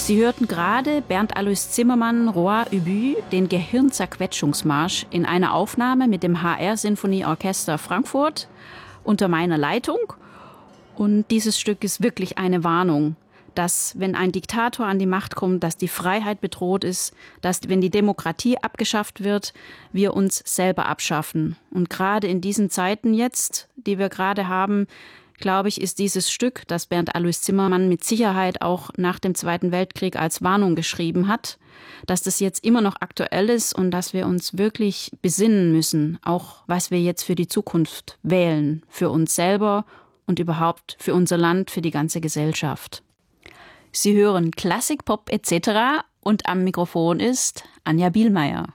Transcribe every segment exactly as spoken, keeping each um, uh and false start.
Sie hörten gerade Bernd Alois Zimmermann, Roi Ubu, den Gehirnzerquetschungsmarsch in einer Aufnahme mit dem H R-Sinfonieorchester Frankfurt unter meiner Leitung. Und dieses Stück ist wirklich eine Warnung, dass, wenn ein Diktator an die Macht kommt, dass die Freiheit bedroht ist, dass, wenn die Demokratie abgeschafft wird, wir uns selber abschaffen. Und gerade in diesen Zeiten jetzt, die wir gerade haben, glaube ich, ist dieses Stück, das Bernd Alois Zimmermann mit Sicherheit auch nach dem Zweiten Weltkrieg als Warnung geschrieben hat, dass das jetzt immer noch aktuell ist und dass wir uns wirklich besinnen müssen, auch was wir jetzt für die Zukunft wählen, für uns selber und überhaupt für unser Land, für die ganze Gesellschaft. Sie hören Klassik, Pop et cetera und am Mikrofon ist Anja Bielmeier.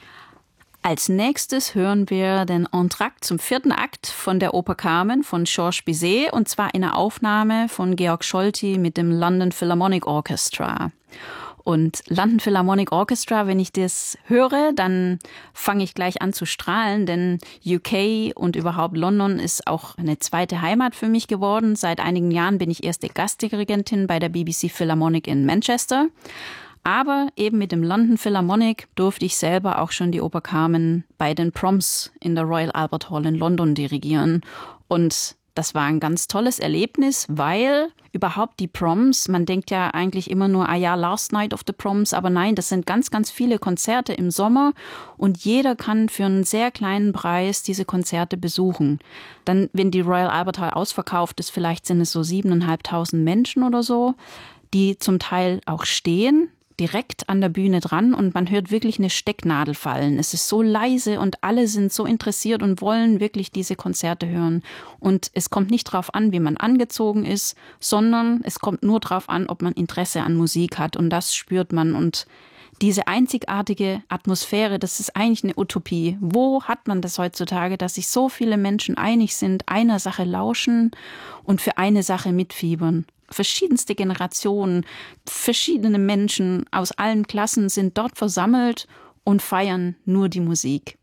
Als nächstes hören wir den Entr'acte zum vierten Akt von der Oper Carmen von Georges Bizet, und zwar in einer Aufnahme von Georg Scholti mit dem London Philharmonic Orchestra. Und London Philharmonic Orchestra, wenn ich das höre, dann fange ich gleich an zu strahlen, denn U K und überhaupt London ist auch eine zweite Heimat für mich geworden. Seit einigen Jahren bin ich erste Gastdirigentin bei der B B C Philharmonic in Manchester. Aber eben mit dem London Philharmonic durfte ich selber auch schon die Oper Carmen bei den Proms in der Royal Albert Hall in London dirigieren. Und das war ein ganz tolles Erlebnis, weil überhaupt die Proms, man denkt ja eigentlich immer nur, ah ja, Last Night of the Proms, aber nein, das sind ganz, ganz viele Konzerte im Sommer und jeder kann für einen sehr kleinen Preis diese Konzerte besuchen. Dann, wenn die Royal Albert Hall ausverkauft ist, vielleicht sind es so siebeneinhalbtausend Menschen oder so, die zum Teil auch stehen, direkt an der Bühne dran, und man hört wirklich eine Stecknadel fallen. Es ist so leise und alle sind so interessiert und wollen wirklich diese Konzerte hören. Und es kommt nicht darauf an, wie man angezogen ist, sondern es kommt nur darauf an, ob man Interesse an Musik hat, und das spürt man. Und diese einzigartige Atmosphäre, das ist eigentlich eine Utopie. Wo hat man das heutzutage, dass sich so viele Menschen einig sind, einer Sache lauschen und für eine Sache mitfiebern? Verschiedenste Generationen, verschiedene Menschen aus allen Klassen sind dort versammelt und feiern nur die Musik.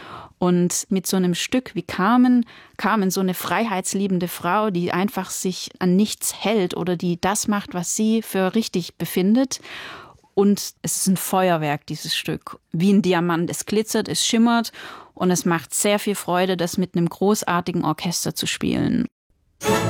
Und mit so einem Stück wie Carmen, Carmen, so eine freiheitsliebende Frau, die einfach sich an nichts hält oder die das macht, was sie für richtig befindet. Und es ist ein Feuerwerk, dieses Stück, wie ein Diamant. Es glitzert, es schimmert und es macht sehr viel Freude, das mit einem großartigen Orchester zu spielen.